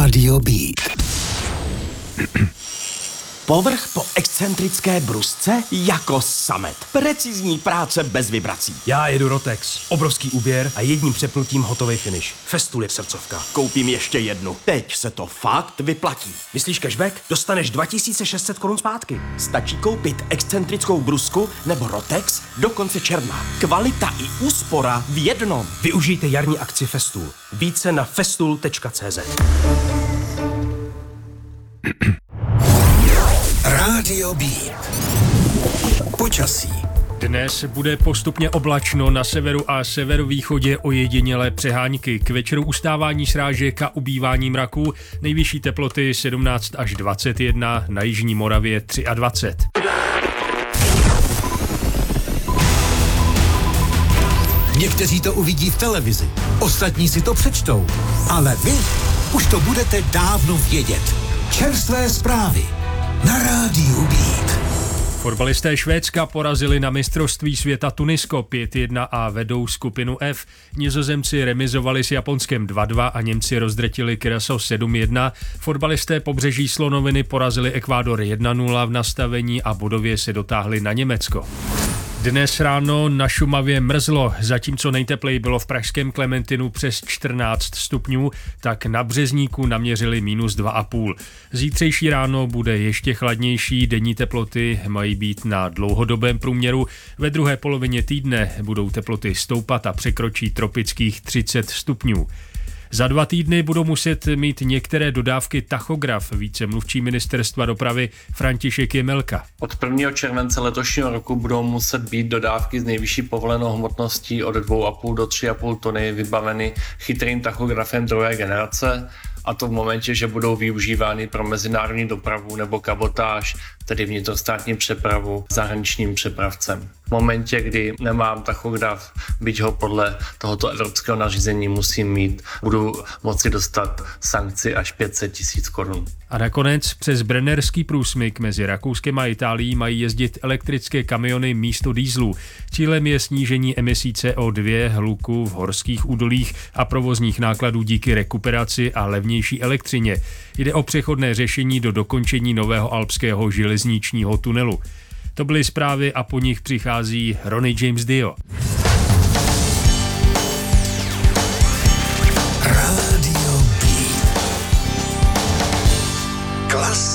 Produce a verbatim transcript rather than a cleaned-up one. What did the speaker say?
Rádio Beat. Povrch po excentrické brusce jako samet. Precizní práce bez vibrací. Já jedu Rotex. Obrovský úběr a jedním přepnutím hotový finish. Festool je srdcovka. Koupím ještě jednu. Teď se to fakt vyplatí. Myslíš cashback? Dostaneš dva tisíce šest set korun zpátky. Stačí koupit excentrickou brusku nebo Rotex do konce června. Kvalita i úspora v jednom. Využijte jarní akci Festool. Více na festool tečka cé zet. Rádio Beat. Počasí. Dnes bude postupně oblačno, na severu a severovýchodě ojedinělé přehánky. K večeru ustávání srážek a ubývání mraků, nejvyšší teploty sedmnáct až dvacet jedna, na jižní Moravě dvacet tři. Někteří to uvidí v televizi, ostatní si to přečtou, ale vy už to budete dávno vědět. Čerstvé zprávy na Rádiu Beat. Fotbalisté Švédska porazili na mistrovství světa Tunisko pět jedna a vedou skupinu F. Nizozemci remizovali s Japonskem dva dva a Němci rozdrtili Curaçao sedm jedna. Fotbalisté Pobřeží slonoviny porazili Ekvádor jedna nula v nastavení a bodově se dotáhli na Německo. Dnes ráno na Šumavě mrzlo, zatímco nejtepleji bylo v pražském Klementinu přes čtrnáct stupňů, tak na Březníku naměřili minus dva a půl. Zítřejší ráno bude ještě chladnější, denní teploty mají být na dlouhodobém průměru. Ve druhé polovině týdne budou teploty stoupat a překročí tropických třicet stupňů. Za dva týdny budou muset mít některé dodávky tachograf, vícemluvčí ministerstva dopravy František Jemelka. Od prvního července letošního roku budou muset být dodávky s nejvyšší povolenou hmotností od dvě a půl do tři a půl tuny vybaveny chytrým tachografem druhé generace, a to v momentě, že budou využívány pro mezinárodní dopravu nebo kabotáž, tedy vnitrostátní přepravu zahraničním přepravcem. V momentě, kdy nemám tachograf, byť ho podle tohoto evropského nařízení musím mít, budu moci dostat sankci až pět set tisíc korun. A nakonec přes Brennerský průsmyk mezi Rakouskem a Itálií mají jezdit elektrické kamiony místo dieselů. Cílem je snížení emisí C O dva, hluku v horských údolích a provozních nákladů díky rekuperaci a levnější elektřině. Jde o přechodné řešení do dokončení nového alpského železničního tunelu. To byly zprávy a po nich přichází Ronnie James Dio.